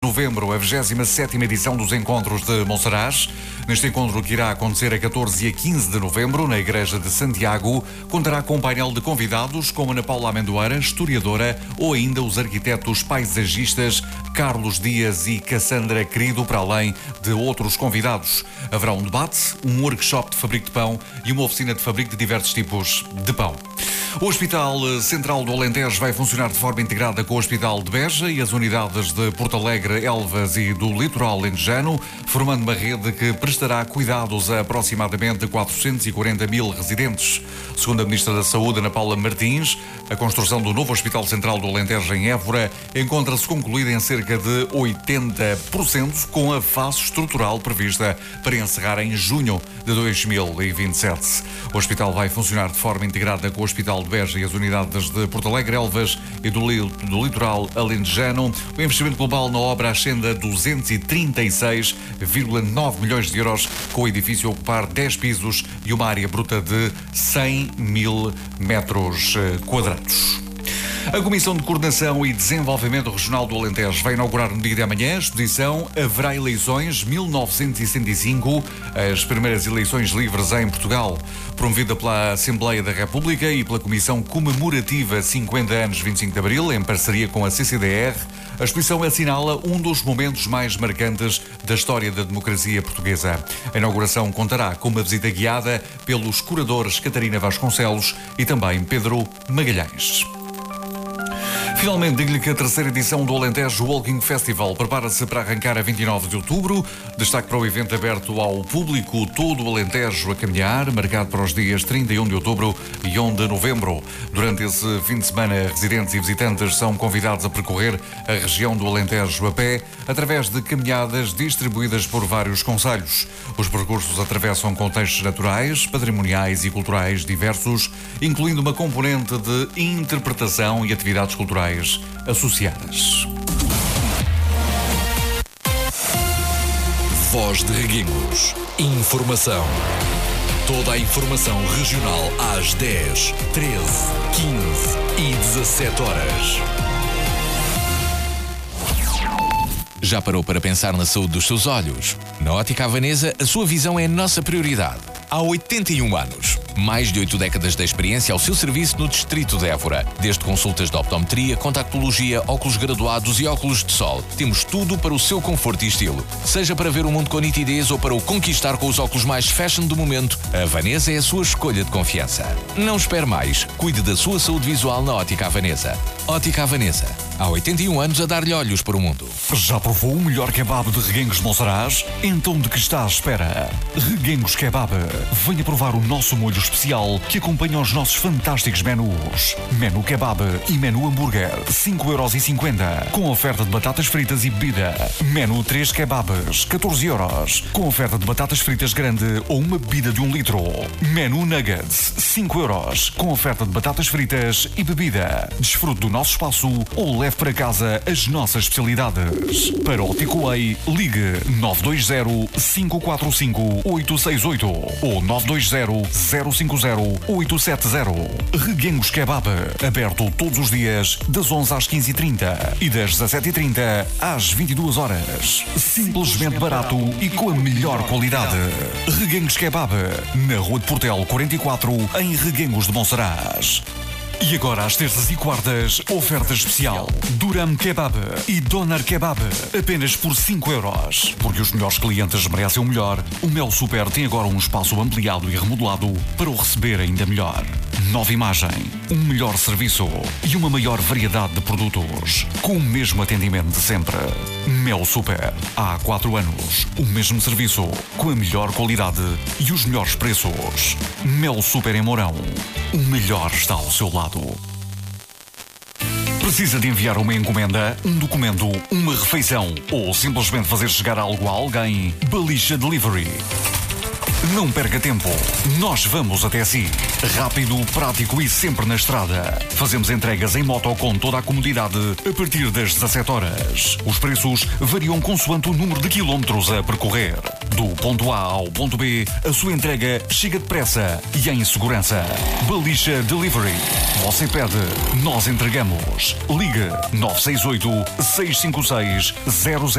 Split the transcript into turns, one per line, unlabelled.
novembro, a 27ª edição dos Encontros de Monsaraz. Neste encontro, que irá acontecer a 14 e a 15 de novembro, na Igreja de Santiago, contará com um painel de convidados como Ana Paula Amendoeira, historiadora, ou ainda os arquitetos paisagistas Carlos Dias e Cassandra Querido, para além de outros convidados. Haverá um debate, um workshop de fabrico de pão e uma oficina de fabrico de diversos tipos de pão. O Hospital Central do Alentejo vai funcionar de forma integrada com o Hospital de Beja e as unidades de Porto Alegre, Elvas e do Litoral Alentejano, formando uma rede que prestará cuidados a aproximadamente 440 mil residentes. Segundo a Ministra da Saúde, Ana Paula Martins, a construção do novo Hospital Central do Alentejo em Évora encontra-se concluída em cerca de 80%, com a fase estrutural prevista para encerrar em junho de 2027. O hospital vai funcionar de forma integrada com o Hospital de Beja e as unidades de Porto Alegre, Elvas e do Litoral Alentejano. O investimento global na obra ascende a 236,9 milhões de euros, com o edifício a ocupar 10 pisos e uma área bruta de 100 mil metros quadrados. A Comissão de Coordenação e Desenvolvimento Regional do Alentejo vai inaugurar no dia de amanhã a exposição Haverá Eleições 1965, as primeiras eleições livres em Portugal. Promovida pela Assembleia da República e pela Comissão Comemorativa 50 anos 25 de Abril, em parceria com a CCDR, a exposição assinala um dos momentos mais marcantes da história da democracia portuguesa. A inauguração contará com uma visita guiada pelos curadores Catarina Vasconcelos e também Pedro Magalhães. Finalmente, digo-lhe que a terceira edição do Alentejo Walking Festival prepara-se para arrancar a 29 de outubro. Destaque para o evento aberto ao público, todo o Alentejo a caminhar, marcado para os dias 31 de outubro e 1 de novembro. Durante esse fim de semana, residentes e visitantes são convidados a percorrer a região do Alentejo a pé, através de caminhadas distribuídas por vários concelhos. Os percursos atravessam contextos naturais, patrimoniais e culturais diversos, incluindo uma componente de interpretação e atividades culturais associadas.
Voz de Reguengos. Informação. Toda a informação regional às 10, 13, 15 e 17 horas. Já parou para pensar na saúde dos seus olhos? Na Ótica Havanesa, a sua visão é a nossa prioridade. Há 81 anos. Mais de 8 décadas de experiência ao seu serviço no distrito de Évora. Desde consultas de optometria, contactologia, óculos graduados e óculos de sol. Temos tudo para o seu conforto e estilo. Seja para ver o mundo com nitidez ou para o conquistar com os óculos mais fashion do momento, a Havanesa é a sua escolha de confiança. Não espere mais. Cuide da sua saúde visual na Ótica Havanesa. Ótica Havanesa. Há 81 anos a dar-lhe olhos para o mundo.
Já provou o melhor kebab de Reguengos de Monsaraz? Então de que está à espera? Reguengos Kebab. Venha provar o nosso molho especial que acompanha os nossos fantásticos menus. Menu Kebab e Menu Hambúrguer, 5,50€, com oferta de batatas fritas e bebida. Menu 3 Kebabs, 14€, com oferta de batatas fritas grande ou uma bebida de 1 litro. Menu Nuggets, 5€, com oferta de batatas fritas e bebida. Desfrute do nosso espaço ou leve para casa as nossas especialidades. Para o Takeaway, ligue 920-545-868 ou 920-050-870. Reguengos Kebab, aberto todos os dias das 11 às 15h30 e das 17h30 às 22 horas. Simplesmente barato e com a melhor qualidade. Reguengos Kebab, na Rua de Portel 44, em Reguengos de Monsaraz. E agora, às terças e quartas, oferta especial. Duram Kebab e Doner Kebab, apenas por 5€. Porque os melhores clientes merecem o melhor, o Mel Super tem agora um espaço ampliado e remodelado para o receber ainda melhor. Nova imagem, um melhor serviço e uma maior variedade de produtos, com o mesmo atendimento de sempre. Mel Super, há 4 anos, o mesmo serviço, com a melhor qualidade e os melhores preços. Mel Super em Mourão, o melhor está ao seu lado. Precisa de enviar uma encomenda, um documento, uma refeição ou simplesmente fazer chegar algo a alguém? Balicha Delivery. Não perca tempo. Nós vamos até si. Rápido, prático e sempre na estrada. Fazemos entregas em moto com toda a comodidade a partir das 17 horas. Os preços variam consoante o número de quilómetros a percorrer. Do ponto A ao ponto B, a sua entrega chega depressa e em segurança. Balicha Delivery. Você pede, nós entregamos. Ligue 968 656 00